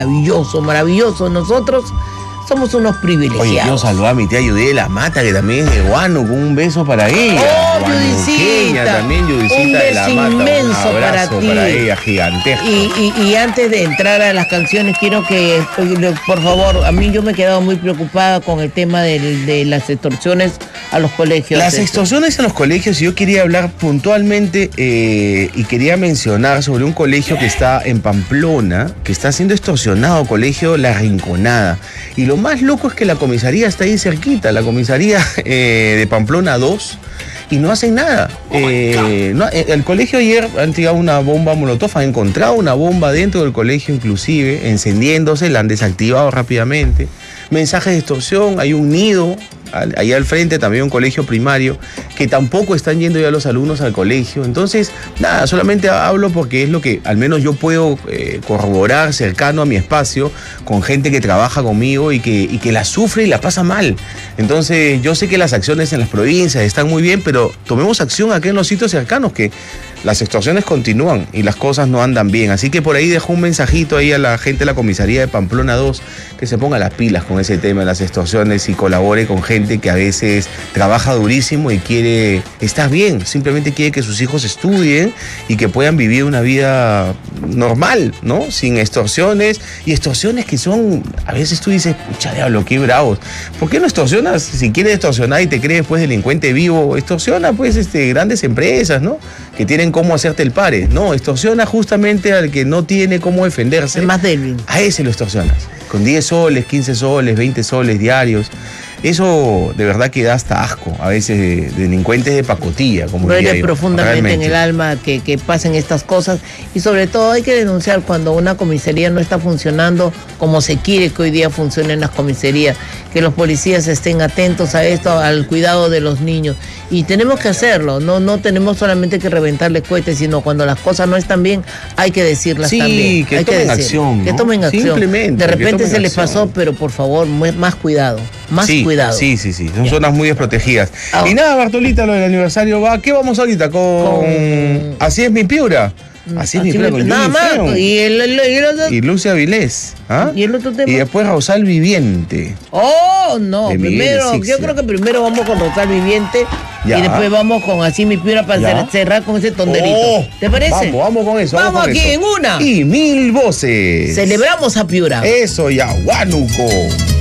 Maravilloso, maravilloso. Nosotros somos unos privilegiados. Oye, quiero saludar a mi tía Judy de la Mata, que también es de Huánuco. Un beso para ella. Oh, Judicita. También Judicita de la Mata. Inmenso Un abrazo para ella, gigantesco. Y antes de entrar a las canciones, quiero que, por favor, a mí yo me he quedado muy preocupada con el tema de las extorsiones a los colegios. Las extorsiones en los colegios, yo quería hablar puntualmente y quería mencionar sobre un colegio que está en Pamplona, que está siendo extorsionado, colegio La Rinconada. Y lo más loco es que la comisaría está ahí cerquita, la comisaría de Pamplona 2, y no hacen nada. El colegio ayer han tirado una bomba molotov, han encontrado una bomba dentro del colegio inclusive, encendiéndose, la han desactivado rápidamente. Mensajes de extorsión, hay un nido allá al frente, también un colegio primario, que tampoco están yendo ya los alumnos al colegio. Entonces, nada, solamente hablo porque es lo que al menos yo puedo corroborar cercano a mi espacio, con gente que trabaja conmigo y que la sufre y la pasa mal. Entonces, yo sé que las acciones en las provincias están muy bien, pero tomemos acción acá en los sitios cercanos, que las extorsiones continúan y las cosas no andan bien. Así que por ahí dejo un mensajito ahí a la gente de la comisaría de Pamplona 2, que se ponga las pilas con ese tema de las extorsiones y colabore con gente que a veces trabaja durísimo y quiere estar bien, simplemente quiere que sus hijos estudien y que puedan vivir una vida normal, ¿no? Sin extorsiones, y extorsiones que son, a veces tú dices, pucha diablo, qué bravos. ¿Por qué no extorsionas? Si quieres extorsionar y te crees pues delincuente vivo, extorsiona pues grandes empresas, ¿no? Que tienen cómo hacerte el pare. No, extorsiona justamente al que no tiene cómo defenderse. El más débil. A ese lo extorsionas. Con 10 soles, 15 soles, 20 soles diarios. Eso de verdad que da hasta asco, a veces de delincuentes de pacotilla, como duele profundamente en el alma que pasen estas cosas, y sobre todo hay que denunciar cuando una comisaría no está funcionando como se quiere que hoy día funcionen las comisarías, que los policías estén atentos a esto, al cuidado de los niños, y tenemos que hacerlo, no tenemos solamente que reventarle cohetes, sino cuando las cosas no están bien hay que decirlas también. Que tomen acción, ¿no? Que tomen acción. Simplemente, de repente se les pasó, pero por favor, más cuidado, cuidado. Sí, son zonas muy desprotegidas. Y nada, Bartolita, lo del aniversario va. ¿Qué vamos ahorita? Con... Así es mi Piura. Así es mi Piura, con nada más. Y Lucia Vilés. ¿Ah? ¿Y el otro tema? Y después Rosal Viviente. Oh, no. Primero, yo creo que primero vamos con Rosal Viviente. Ya. Y después vamos con Así mi Piura para cerrar con ese tonderito. ¿Te parece? Vamos con eso. Vamos aquí en una. Y 1000 voces. Celebramos a Piura. Eso, ya, Huánuco.